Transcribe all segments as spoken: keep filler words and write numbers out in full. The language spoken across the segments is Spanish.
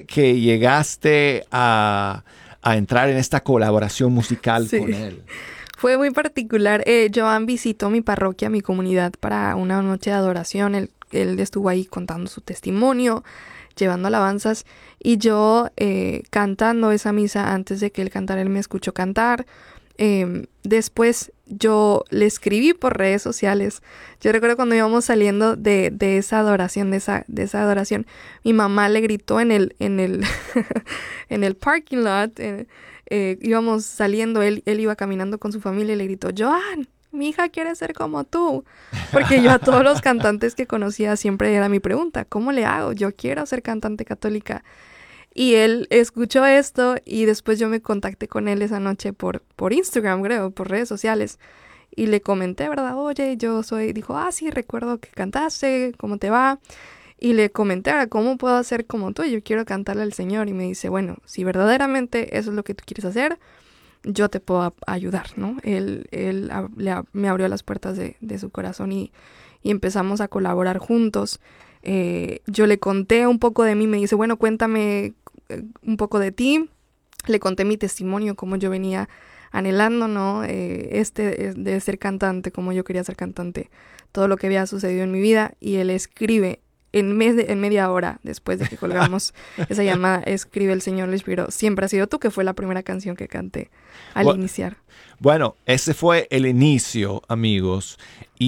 que llegaste a, a entrar en esta colaboración musical Sí. con él? Fue muy particular. Eh, Joan visitó mi parroquia, mi comunidad, para una noche de adoración. Él, él estuvo ahí contando su testimonio, llevando alabanzas, y yo eh, cantando esa misa. Antes de que él cantara, él me escuchó cantar. Eh, después yo le escribí por redes sociales. Yo recuerdo cuando íbamos saliendo de, de esa adoración, de esa, de esa adoración, mi mamá le gritó en el, en el, en el parking lot. Eh, eh, íbamos saliendo, él, él iba caminando con su familia y le gritó: Joan, mi hija quiere ser como tú. Porque yo a todos los cantantes que conocía siempre era mi pregunta: ¿cómo le hago? Yo quiero ser cantante católica. Y él escuchó esto y después yo me contacté con él esa noche por, por Instagram, creo, por redes sociales. Y le comenté, ¿verdad? Oye, yo soy... Dijo, ah, sí, recuerdo que cantaste, ¿cómo te va? Y le comenté, ahora, ¿cómo puedo hacer como tú? Yo quiero cantarle al Señor. Y me dice, bueno, si verdaderamente eso es lo que tú quieres hacer, yo te puedo a- ayudar, ¿no? Él, él a- le a- me abrió las puertas de, de su corazón y, y empezamos a colaborar juntos. Eh, yo le conté un poco de mí, me dice, bueno, cuéntame eh, un poco de ti. Le conté mi testimonio, cómo yo venía anhelando, ¿no? Eh, este eh, de ser cantante, como yo quería ser cantante, todo lo que había sucedido en mi vida. Y él escribe en, mes de- en media hora después de que colgamos esa llamada, escribe: el Señor le inspiró, siempre ha sido tú, que fue la primera canción que canté al Bu- iniciar. Bueno, ese fue el inicio, amigos,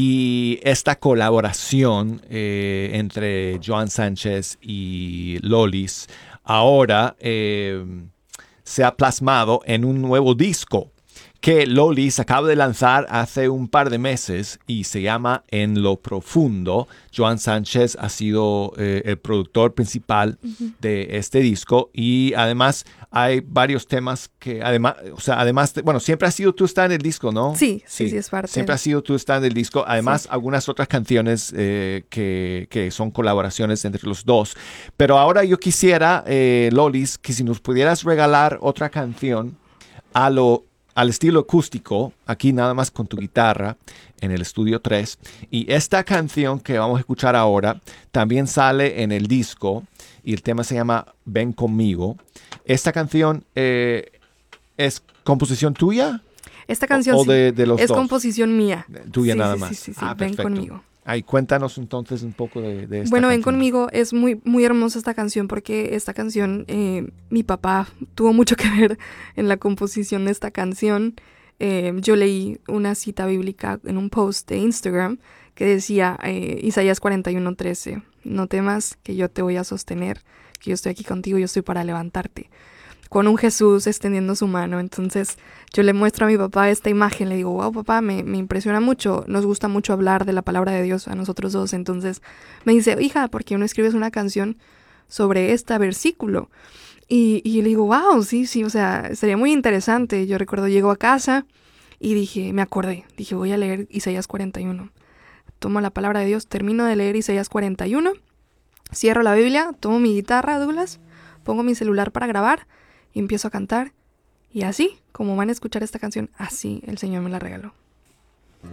y esta colaboración eh, entre Joan Sánchez y Lolis ahora eh, se ha plasmado en un nuevo disco que Lolis acaba de lanzar hace un par de meses y se llama En lo Profundo. Joan Sánchez ha sido eh, el productor principal Ujú. de este disco y además hay varios temas que además, o sea, además, de- bueno, siempre ha sido Tú estás en el disco, ¿no? Sí, sí, sí, es parte Siempre de- ha sido Tú estás en el disco. Además, Sí. algunas otras canciones eh, que, que son colaboraciones entre los dos. Pero ahora yo quisiera, eh, Lolis, que si nos pudieras regalar otra canción a lo, al estilo acústico, aquí nada más con tu guitarra, en el estudio tres. Y esta canción que vamos a escuchar ahora también sale en el disco y el tema se llama Ven conmigo. Esta canción eh, es composición tuya Esta canción o, o sí, de, de los es dos. composición mía. Tuya Sí, nada sí, más. sí, sí, sí, Ah, ven perfecto. conmigo. Ahí cuéntanos entonces un poco de, de esta Bueno, Ven canción. conmigo es muy, muy hermosa esta canción, porque esta canción, eh, mi papá tuvo mucho que ver en la composición de esta canción. Eh, yo leí una cita bíblica en un post de Instagram que decía, eh, Isaías cuarenta y uno trece: no temas, que yo te voy a sostener, que yo estoy aquí contigo, yo estoy para levantarte. Con un Jesús extendiendo su mano. Entonces yo le muestro a mi papá esta imagen, le digo, wow, papá, me, me impresiona mucho, nos gusta mucho hablar de la palabra de Dios a nosotros dos. Entonces me dice, hija, ¿por qué no escribes una canción sobre este versículo? Y, y le digo, wow, sí, sí, o sea, sería muy interesante. Yo recuerdo, llego a casa y dije, me acordé, dije, voy a leer Isaías cuarenta y uno. Tomo la palabra de Dios, termino de leer Isaías cuarenta y uno, cierro la Biblia, tomo mi guitarra, Douglas, pongo mi celular para grabar y empiezo a cantar. Y así, como van a escuchar esta canción, así el Señor me la regaló.